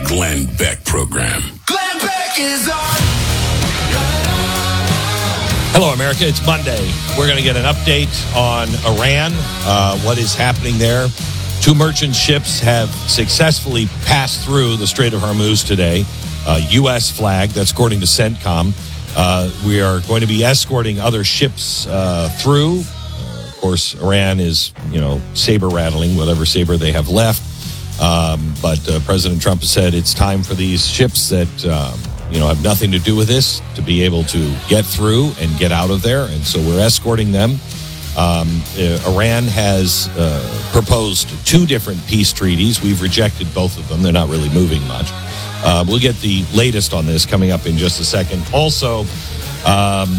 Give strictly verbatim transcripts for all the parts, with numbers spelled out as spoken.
Glenn Beck Program. Glenn Beck is on. Hello, America. It's Monday. We're going to get an update on Iran, uh, what is happening there. Two merchant ships have successfully passed through the Strait of Hormuz today. Uh, U S flag, that's according to CENTCOM. Uh, we are going to be escorting other ships uh, through. Uh, of course, Iran is, you know, saber rattling, whatever saber they have left. Um, but uh, President Trump has said it's time for these ships that, um, you know, have nothing to do with this to be able to get through and get out of there. And so we're escorting them. Um, uh, Iran has uh, proposed two different peace treaties. We've rejected both of them. They're not really moving much. Uh, we'll get the latest on this coming up in just a second. Also, um,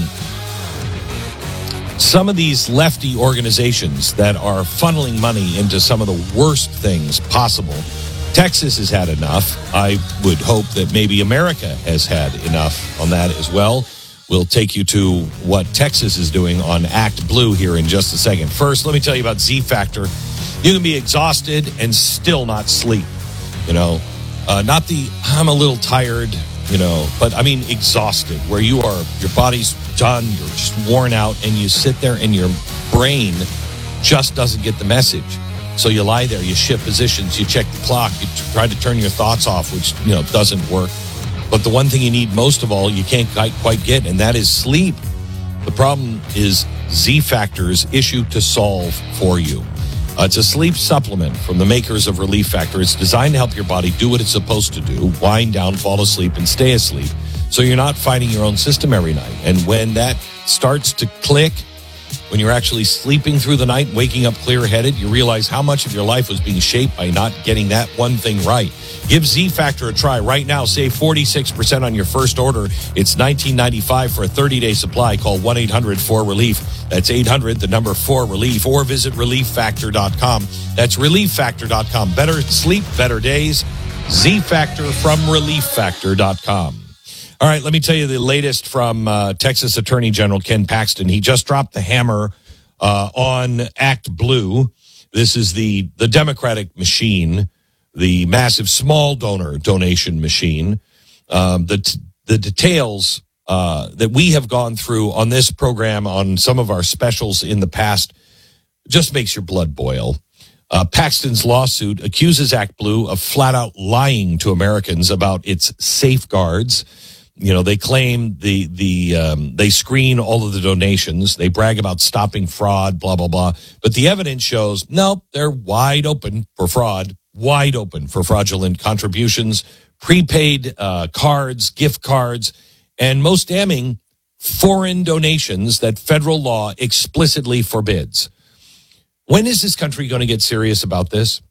some of these lefty organizations that are funneling money into some of the worst things possible. Texas has had enough. I would hope that maybe America has had enough on that as well. We'll take you to what Texas is doing on Act Blue here in just a second. First, let me tell you about Z Factor. You can be exhausted and still not sleep, you know. Uh, not the, I'm a little tired, you know, but I mean exhausted, where you are, your body's done, you're just worn out, and you sit there and your brain just doesn't get the message. So you lie there, you shift positions, you check the clock, you try to turn your thoughts off, which, you know, doesn't work. But the one thing you need most of all, you can't quite get, and that is sleep. The problem is Z Factor's issue to solve for you. Uh, it's a sleep supplement from the makers of Relief Factor. It's designed to help your body do what it's supposed to do, wind down, fall asleep, and stay asleep, so you're not fighting your own system every night. And when that starts to click, when you're actually sleeping through the night, waking up clear-headed, you realize how much of your life was being shaped by not getting that one thing right. Give Z Factor a try right now. Save forty-six percent on your first order. It's nineteen ninety-five dollars for a thirty-day supply. Call one eight hundred four relief. That's eight hundred, the number four relief, or visit relief factor dot com. That's relief factor dot com. Better sleep, better days. Z Factor from relief factor dot com. All right, let me tell you the latest from uh, Texas Attorney General Ken Paxton. He just dropped the hammer uh, on Act Blue. This is the, the Democratic machine, the massive small donor donation machine. Um, the, t- the details uh, that we have gone through on this program, on some of our specials in the past, just makes your blood boil. Uh, Paxton's lawsuit accuses Act Blue of flat out lying to Americans about its safeguards. You know, they claim the the um, they screen all of the donations. They brag about stopping fraud, blah, blah, blah. But the evidence shows, no, they're wide open for fraud, wide open for fraudulent contributions, prepaid uh, cards, gift cards, and most damning, foreign donations that federal law explicitly forbids. When is this country going to get serious about this?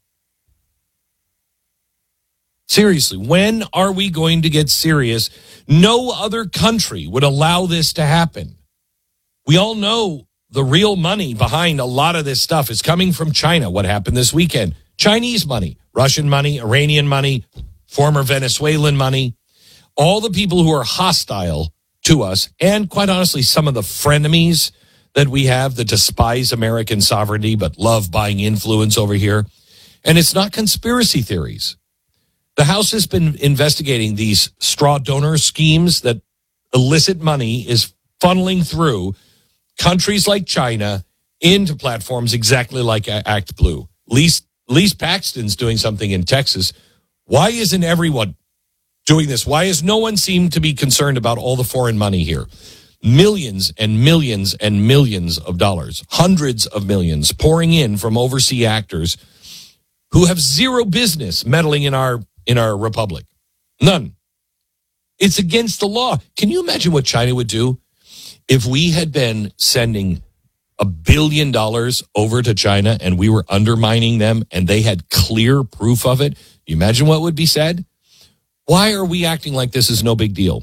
Seriously, when are we going to get serious? No other country would allow this to happen. We all know the real money behind a lot of this stuff is coming from China. What happened this weekend? Chinese money, Russian money, Iranian money, former Venezuelan money. All the people who are hostile to us, and quite honestly, some of the frenemies that we have that despise American sovereignty but love buying influence over here. And it's not conspiracy theories. The House has been investigating these straw donor schemes that illicit money is funneling through countries like China into platforms exactly like Act Blue. Least, least Paxton's doing something in Texas. Why isn't everyone doing this? Why has no one seemed to be concerned about all the foreign money here? Millions and millions and millions of dollars, hundreds of millions pouring in from overseas actors who have zero business meddling in our in our republic. None. It's against the law. Can you imagine what China would do if we had been sending a billion dollars over to China and we were undermining them and they had clear proof of it? You imagine what would be said? Why are we acting like this is no big deal?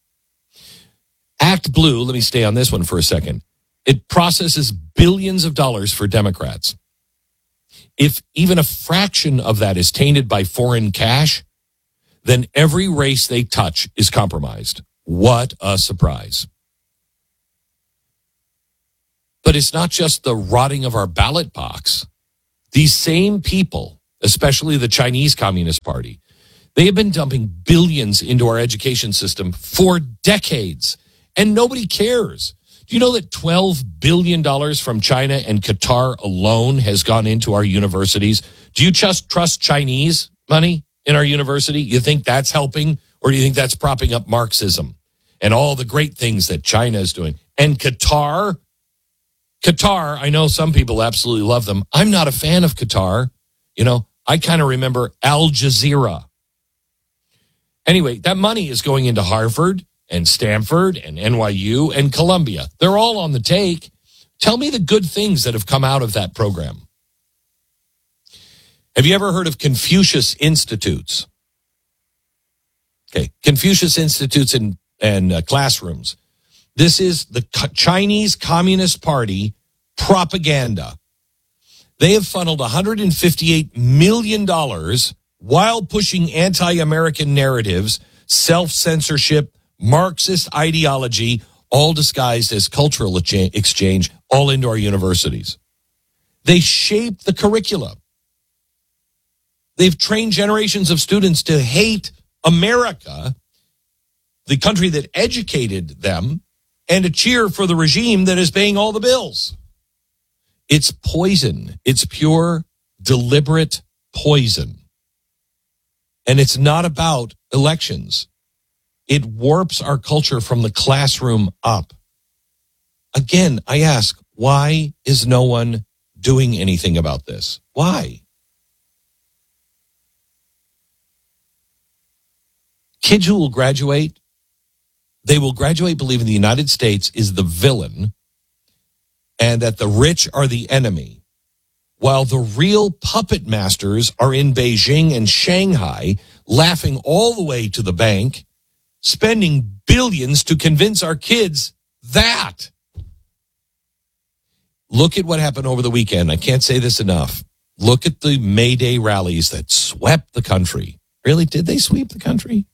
Act Blue, let me stay on this one for a second. It processes billions of dollars for Democrats. If even a fraction of that is tainted by foreign cash, then every race they touch is compromised. What a surprise. But it's not just the rotting of our ballot box. These same people, especially the Chinese Communist Party, They have been dumping billions into our education system for decades, and nobody cares. Do you know that twelve billion dollars from China and Qatar alone has gone into our universities? Do you just trust Chinese money in our university? You think that's helping, or do you think that's propping up Marxism and all the great things that China is doing? And Qatar, Qatar, I know some people absolutely love them. I'm not a fan of Qatar. You know, I kind of remember Al Jazeera. Anyway, that money is going into Harvard and Stanford and N Y U and Columbia. They're all on the take. Tell me the good things that have come out of that program. Have you ever heard of Confucius Institutes? Okay, Confucius Institutes and, and uh, classrooms. This is the Chinese Communist Party propaganda. They have funneled one hundred fifty-eight million dollars while pushing anti-American narratives, self-censorship, Marxist ideology, all disguised as cultural exchange, all into our universities. They shape the curricula. They've trained generations of students to hate America, the country that educated them, and to cheer for the regime that is paying all the bills. It's poison. It's pure, deliberate poison. And it's not about elections. It warps our culture from the classroom up. Again, I ask, why is no one doing anything about this? Why? Kids who will graduate, they will graduate believing the United States is the villain and that the rich are the enemy, while the real puppet masters are in Beijing and Shanghai, laughing all the way to the bank, spending billions to convince our kids that. Look at what happened over the weekend. I can't say this enough. Look at the May Day rallies that swept the country. Really, did they sweep the country?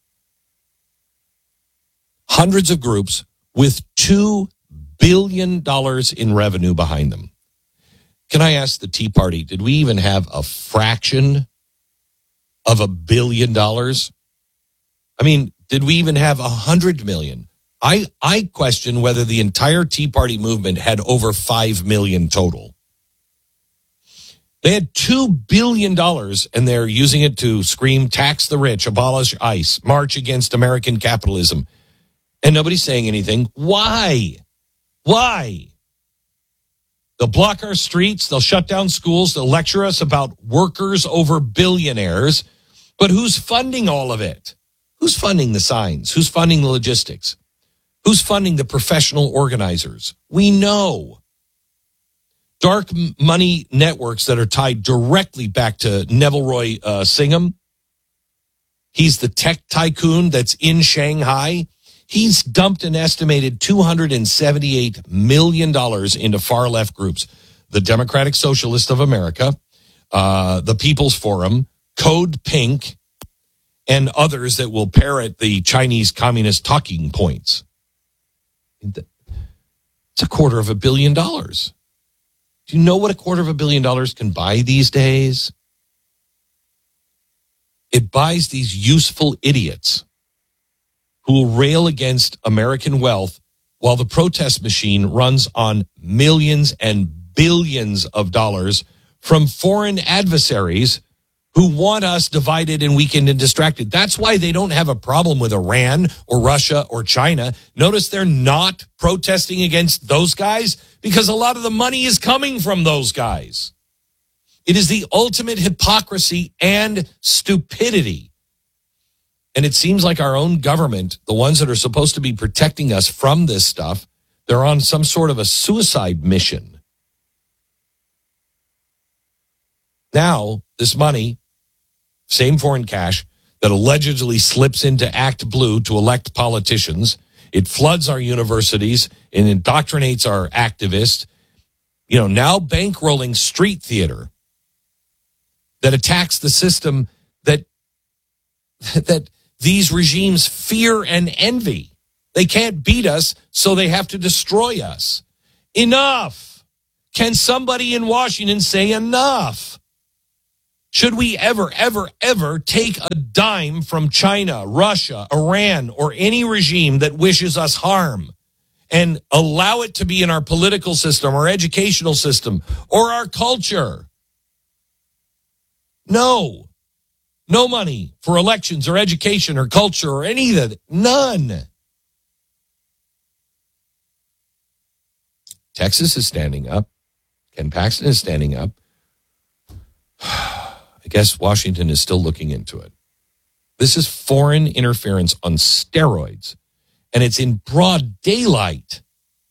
Hundreds of groups with two billion dollars in revenue behind them. Can I ask the Tea Party, did we even have a fraction of a billion dollars? I mean, did we even have a hundred million? I, I question whether the entire Tea Party movement had over five million total. They had two billion dollars and they're using it to scream, tax the rich, abolish ICE, march against American capitalism. And nobody's saying anything. Why? Why? They'll block our streets. They'll shut down schools. They'll lecture us about workers over billionaires. But who's funding all of it? Who's funding the signs? Who's funding the logistics? Who's funding the professional organizers? We know. Dark money networks that are tied directly back to Neville Roy uh, Singham. He's the tech tycoon that's in Shanghai. He's dumped an estimated two hundred seventy-eight million dollars into far-left groups. The Democratic Socialists of America, uh, the People's Forum, Code Pink, and others that will parrot the Chinese communist talking points. It's a quarter of a billion dollars. Do you know what a quarter of a billion dollars can buy these days? It buys these useful idiots who will rail against American wealth while the protest machine runs on millions and billions of dollars from foreign adversaries who want us divided and weakened and distracted. That's why they don't have a problem with Iran or Russia or China. Notice they're not protesting against those guys because a lot of the money is coming from those guys. It is the ultimate hypocrisy and stupidity. And it seems like our own government, the ones that are supposed to be protecting us from this stuff, they're on some sort of a suicide mission. Now, this money, same foreign cash, that allegedly slips into Act Blue to elect politicians, it floods our universities and indoctrinates our activists, you know, now bankrolling street theater that attacks the system that that these regimes fear and envy. They can't beat us, so they have to destroy us. Enough. Can somebody in Washington say enough? Should we ever, ever, ever take a dime from China, Russia, Iran, or any regime that wishes us harm and allow it to be in our political system, our educational system, or our culture? No. No money for elections or education or culture or any of that. None. Texas is standing up. Ken Paxton is standing up. I guess Washington is still looking into it. This is foreign interference on steroids, and it's in broad daylight.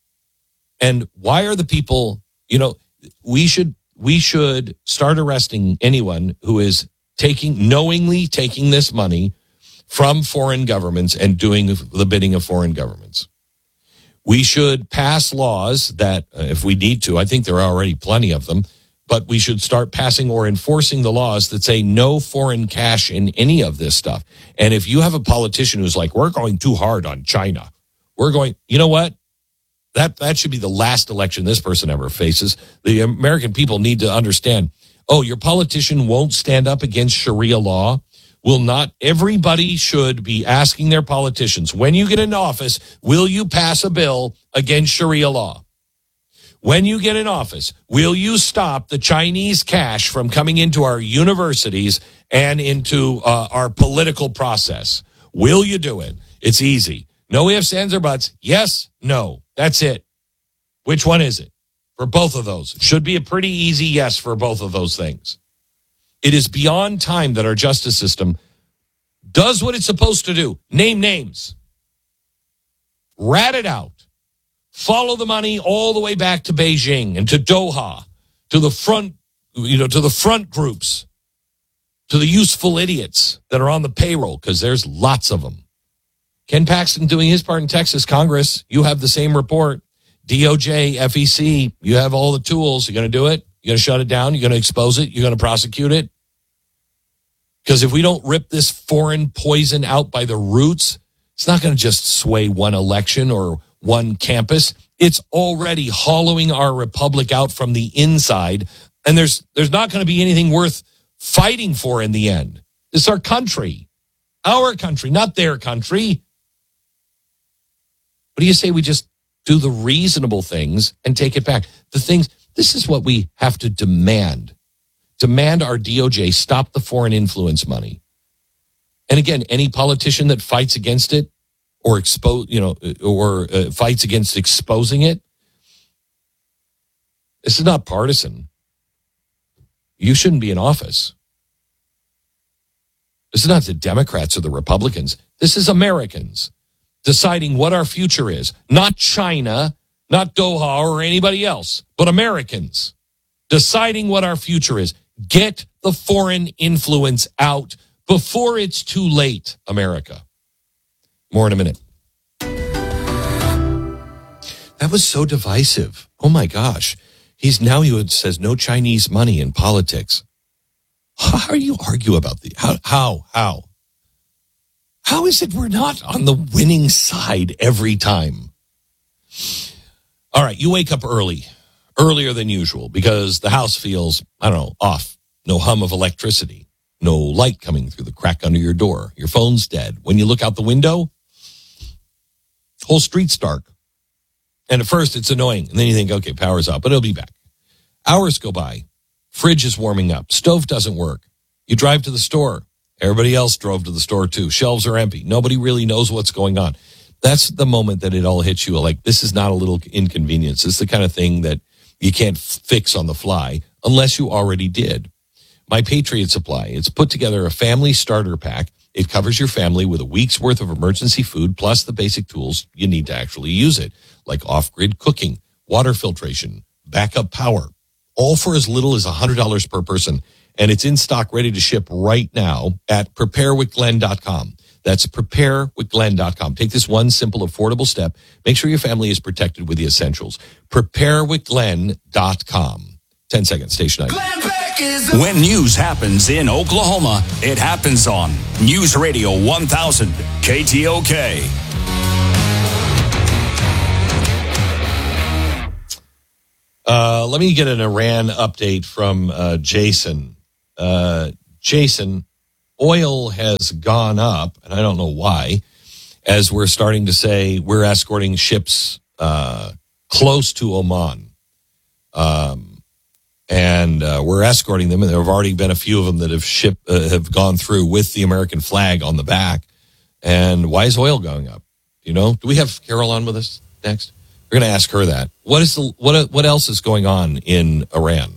And why are the people, you know, we should we should start arresting anyone who is taking, knowingly taking this money from foreign governments and doing the bidding of foreign governments. We should pass laws that, uh, if we need to, I think there are already plenty of them, but we should start passing or enforcing the laws that say no foreign cash in any of this stuff. And if you have a politician who's like, we're going too hard on China, we're going, you know what? That that should be the last election this person ever faces. The American people need to understand, oh, your politician won't stand up against Sharia law. Will not, everybody should be asking their politicians, when you get into office, will you pass a bill against Sharia law? When you get in office, will you stop the Chinese cash from coming into our universities and into uh, our political process? Will you do it? It's easy. No ifs, ands, or buts. Yes, no. That's it. Which one is it? For both of those. Should be a pretty easy yes for both of those things. It is beyond time that our justice system does what it's supposed to do. Name names. Rat it out. Follow the money all the way back to Beijing and to Doha, to the front, you know, to the front groups, to the useful idiots that are on the payroll, because there's lots of them. Ken Paxton doing his part in Texas. Congress, you have the same report. D O J, F E C, you have all the tools. You're going to do it? You're going to shut it down? You're going to expose it? You're going to prosecute it? Because if we don't rip this foreign poison out by the roots, it's not going to just sway one election or one campus. It's already hollowing our republic out from the inside, and there's there's not going to be anything worth fighting for in the end. It's our country, our country, not their country. What do you say we just do the reasonable things and take it back? The things, this is what we have to demand. Demand our D O J stop the foreign influence money. And again, any politician that fights against it, or expose, you know, or uh, fights against exposing it, this is not partisan. You shouldn't be in office. This is not the Democrats or the Republicans. This is Americans deciding what our future is. Not China, not Doha or anybody else, but Americans deciding what our future is. Get the foreign influence out before it's too late, America. More in a minute. That was so divisive. Oh my gosh. He's now he says no Chinese money in politics. How do you argue about the how how how? How is it we're not on the winning side every time? All right, you wake up early, earlier than usual, because the house feels, I don't know, off. No hum of electricity. No light coming through the crack under your door. Your phone's dead. When you look out the window, whole street's dark. And at first it's annoying. And then you think, okay, power's out, but it'll be back. Hours go by. Fridge is warming up. Stove doesn't work. You drive to the store. Everybody else drove to the store too. Shelves are empty. Nobody really knows what's going on. That's the moment that it all hits you. Like, this is not a little inconvenience. It's the kind of thing that you can't fix on the fly unless you already did. My Patriot Supply, it's put together a family starter pack. It covers your family with a week's worth of emergency food, plus the basic tools you need to actually use it, like off-grid cooking, water filtration, backup power, all for as little as one hundred dollars per person. And it's in stock, ready to ship right now at prepare with glenn dot com. That's prepare with glenn dot com. Take this one simple, affordable step. Make sure your family is protected with the essentials. prepare with glenn dot com. ten seconds, station nine. Glenn Beck is on. When news happens in Oklahoma, it happens on News Radio one thousand K T O K. Uh, let me get an Iran update from uh, Jason. uh, Jason, oil has gone up, and I don't know why, as we're starting to say we're escorting ships uh, close to Oman. Um, and uh, we're escorting them, and there have already been a few of them that have shipped, uh, have gone through with the American flag on the back. And why is oil going up? You know, do we have Carol on with us next? We're going to ask her that. What is the what? What else is going on in Iran?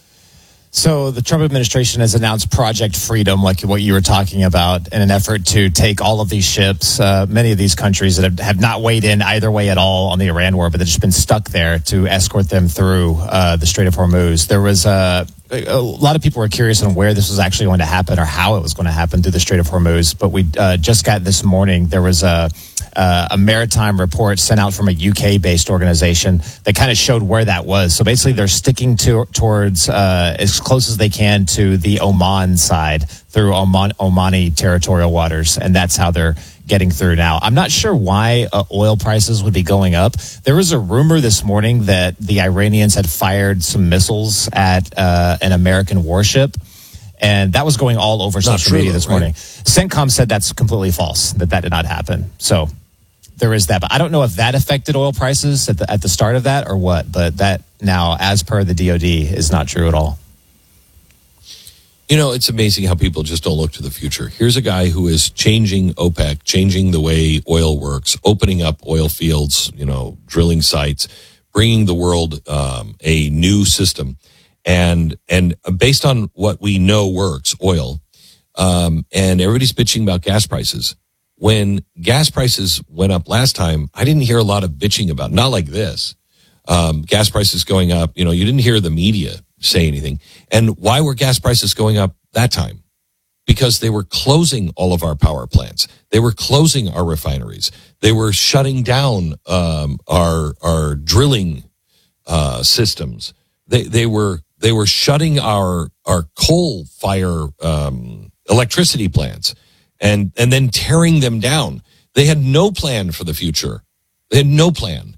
So the Trump administration has announced Project Freedom, like what you were talking about, in an effort to take all of these ships, uh, many of these countries that have, have not weighed in either way at all on the Iran war, but they've just been stuck there, to escort them through uh, the Strait of Hormuz. There was a, a lot of people were curious on where this was actually going to happen or how it was going to happen through the Strait of Hormuz. But we uh, just got this morning, there was a, uh, a maritime report sent out from a U K-based organization that kind of showed where that was. So basically they're sticking to, towards uh, as close as they can to the Oman side through Oman, Omani territorial waters, and that's how they're getting through now. I'm not sure why uh, oil prices would be going up. There was a rumor this morning that the Iranians had fired some missiles at uh, an American warship, and that was going all over social media this morning. CENTCOM said that's completely false, that that did not happen. So there is that. But I don't know if that affected oil prices at the, at the start of that or what, but that now, as per the D O D, is not true at all. You know, it's amazing how people just don't look to the future. Here's a guy who is changing OPEC, changing the way oil works, opening up oil fields, you know, drilling sites, bringing the world um, a new system. And and based on what we know works, oil, um, and everybody's bitching about gas prices. When gas prices went up last time, I didn't hear a lot of bitching about, not like this. Um, gas prices going up, you know, you didn't hear the media say anything. And why were gas prices going up that time? Because they were closing all of our power plants. They were closing our refineries. They were shutting down um, our our drilling uh, systems. They they were they were shutting our our coal fire um, electricity plants and and then tearing them down. They had no plan for the future. They had no plan,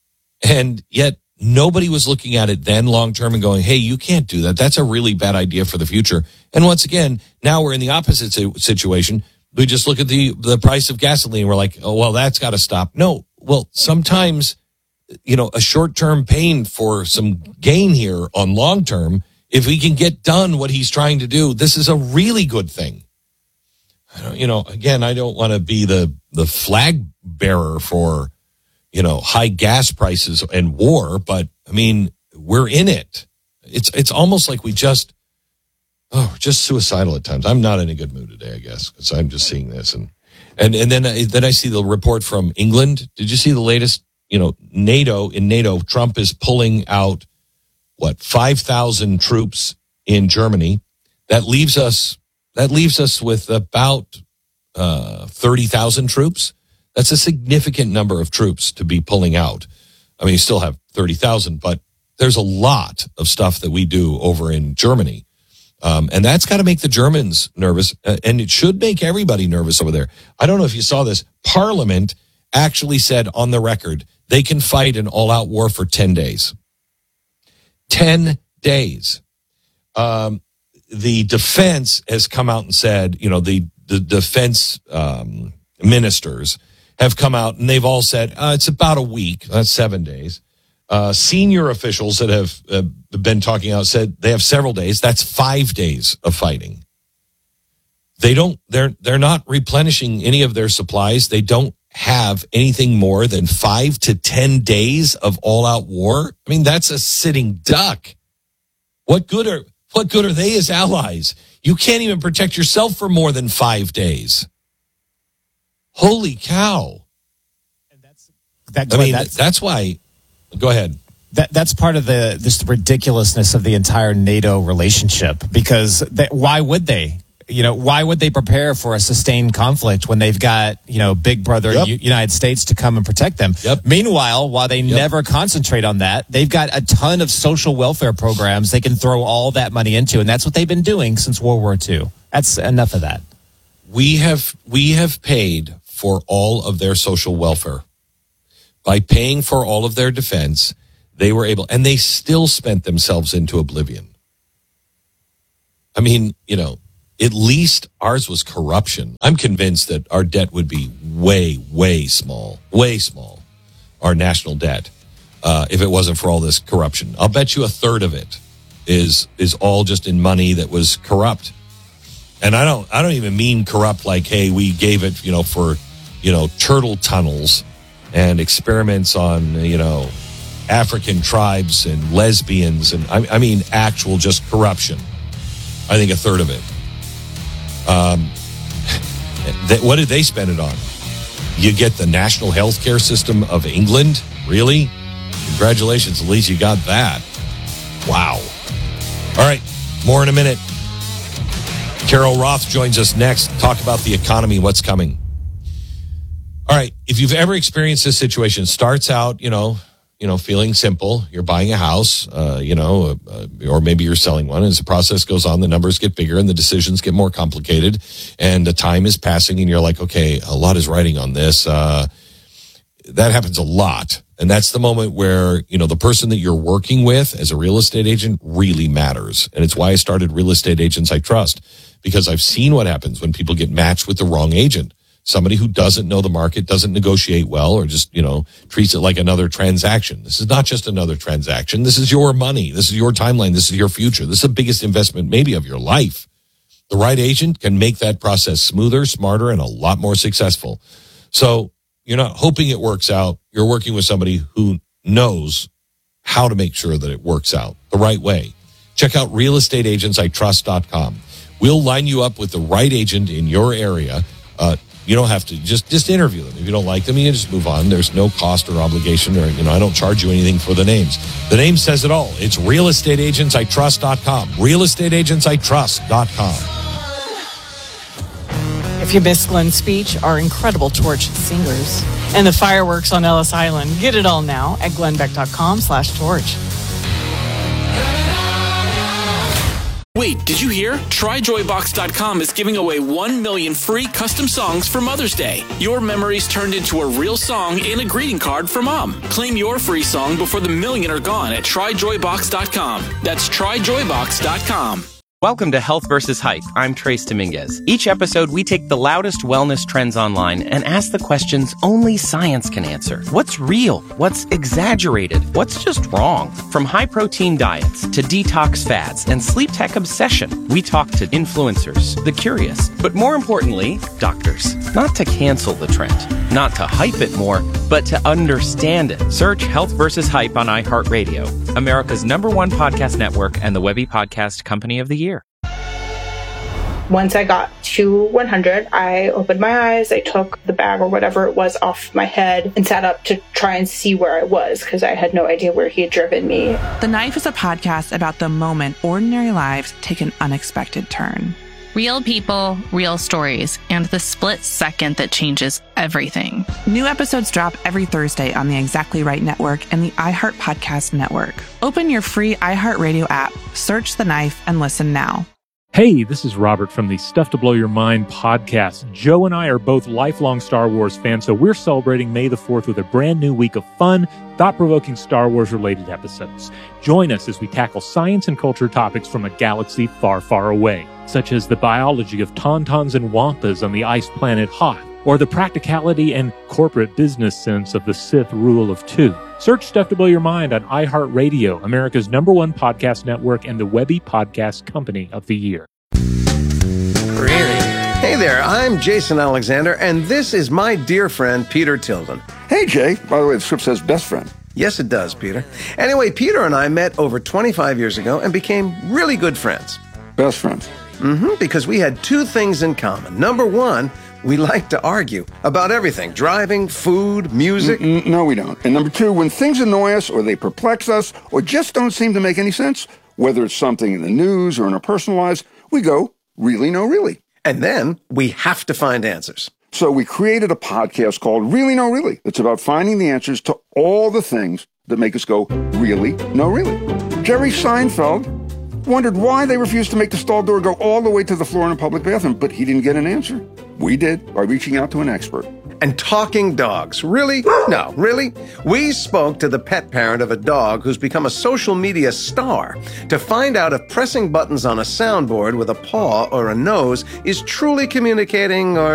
and yet nobody was looking at it then long term and going, hey, you can't do that. That's a really bad idea for the future. And once again, now we're in the opposite situation. We just look at the, the price of gasoline. We're like, oh, well, that's got to stop. No, well, sometimes, you know, a short term pain for some gain here on long term, if we can get done what he's trying to do, this is a really good thing. I don't, you know, again, I don't want to be the, the flag bearer for, you know, high gas prices and war, but I mean, we're in it. It's it's almost like we just, oh, just suicidal at times. I'm not in a good mood today, I guess, because I'm just seeing this. And and and then, I, then I see the report from England. Did you see the latest, you know, NATO, in NATO, Trump is pulling out, what, five thousand troops in Germany. That leaves us, that leaves us with about uh, thirty thousand troops. That's a significant number of troops to be pulling out. I mean, you still have thirty thousand, but there's a lot of stuff that we do over in Germany. Um, and that's got to make the Germans nervous, uh, and it should make everybody nervous over there. I don't know if you saw this. Parliament actually said on the record they can fight an all-out war for ten days. ten days. Um, the defense has come out and said, you know, the, the defense um, ministers have come out and they've all said uh, it's about a week. That's seven days. Uh, senior officials that have uh, been talking out said they have several days. That's five days of fighting. They don't. They're they're not replenishing any of their supplies. They don't have anything more than five to ten days of all-out war. I mean, that's a sitting duck. What good are what good are they as allies? You can't even protect yourself for more than five days. Holy cow. And that's, that, I mean, that's, that's why, go ahead. That That's part of the this ridiculousness of the entire NATO relationship, because they, why would they? You know, why would they prepare for a sustained conflict when they've got, you know, Big Brother yep. U- United States to come and protect them? Yep. Meanwhile, while they yep. never concentrate on that, they've got a ton of social welfare programs they can throw all that money into, and that's what they've been doing since World War Two. That's enough of that. We have we have paid for all of their social welfare. By paying for all of their defense, they were able, and they still spent themselves into oblivion. I mean, you know, at least ours was corruption. I'm convinced that our debt would be way, way small, way small, our national debt, uh, if it wasn't for all this corruption. I'll bet you a third of it is is all just in money that was corrupt. And I don't I don't even mean corrupt like, hey, we gave it, you know, for, you know, turtle tunnels and experiments on, you know, African tribes and lesbians. And I, I mean actual just corruption. I think a third of it. Um, that, what did they spend it on? You get the national health care system of England? Really? Congratulations, at least you got that. Wow. All right, more in a minute. Carol Roth joins us next. Talk about the economy, what's coming. All right, if you've ever experienced this situation, starts out, you know, you know, feeling simple. You're buying a house, uh, you know, uh, or maybe you're selling one. As the process goes on, the numbers get bigger and the decisions get more complicated, and the time is passing, and you're like, okay, a lot is riding on this. Uh, that happens a lot. And that's the moment where, you know, the person that you're working with as a real estate agent really matters. And it's why I started Real Estate Agents I Trust, because I've seen what happens when people get matched with the wrong agent. Somebody who doesn't know the market, doesn't negotiate well, or just, you know, treats it like another transaction. This is not just another transaction. This is your money. This is your timeline. This is your future. This is the biggest investment maybe of your life. The right agent can make that process smoother, smarter, and a lot more successful. So you're not hoping it works out. You're working with somebody who knows how to make sure that it works out the right way. Check out real estate agents I trust dot com. We'll line you up with the right agent in your area. Uh, You don't have to just, just interview them. If you don't like them, you can just move on. There's no cost or obligation, or, you know, I don't charge you anything for the names. The name says it all. It's real estate agents I trust dot com. real estate agents I trust dot com. If you missed Glenn's speech, our incredible Torch singers and the fireworks on Ellis Island, get it all now at glennbeck.com slash torch. Wait, did you hear? try joy box dot com is giving away one million free custom songs for Mother's Day. Your memories turned into a real song and a greeting card for Mom. Claim your free song before the million are gone at try joy box dot com. That's try joy box dot com. Welcome to Health versus Hype. I'm Trace Dominguez. Each episode, we take the loudest wellness trends online and ask the questions only science can answer. What's real? What's exaggerated? What's just wrong? From high-protein diets to detox fads and sleep tech obsession, we talk to influencers, the curious, but more importantly, doctors. Not to cancel the trend, not to hype it more, but to understand it. Search Health versus Hype on iHeartRadio, America's number one podcast network and the Webby Podcast Company of the Year. Once I got to one hundred, I opened my eyes, I took the bag or whatever it was off my head and sat up to try and see where I was because I had no idea where he had driven me. The Knife is a podcast about the moment ordinary lives take an unexpected turn. Real people, real stories, and the split second that changes everything. New episodes drop every Thursday on the Exactly Right Network and the iHeart Podcast Network. Open your free iHeartRadio app, search The Knife, and listen now. Hey, this is Robert from the Stuff to Blow Your Mind podcast. Joe and I are both lifelong Star Wars fans, so we're celebrating May the fourth with a brand new week of fun, thought-provoking Star Wars-related episodes. Join us as we tackle science and culture topics from a galaxy far, far away, such as the biology of tauntauns and wampas on the ice planet Hoth, or the practicality and corporate business sense of the Sith rule of two. Search Stuff to Blow Your Mind on iHeartRadio, America's number one podcast network and the Webby Podcast Company of the Year. Hey there, I'm Jason Alexander, and this is my dear friend, Peter Tilden. Hey, Jay. By the way, the script says best friend. Yes, it does, Peter. Anyway, Peter and I met over twenty-five years ago and became really good friends. Best friends. Mm-hmm, because we had two things in common. Number one, we like to argue about everything. Driving, food, music. Mm-mm, no, we don't. And number two, when things annoy us or they perplex us or just don't seem to make any sense, whether it's something in the news or in our personal lives, we go, really, no, really. And then we have to find answers. So we created a podcast called Really, No, Really. It's about finding the answers to all the things that make us go, really, no, really. Jerry Seinfeld wondered why they refused to make the stall door go all the way to the floor in a public bathroom, but he didn't get an answer. We did by reaching out to an expert. And talking dogs. Really? No, really? We spoke to the pet parent of a dog who's become a social media star to find out if pressing buttons on a soundboard with a paw or a nose is truly communicating or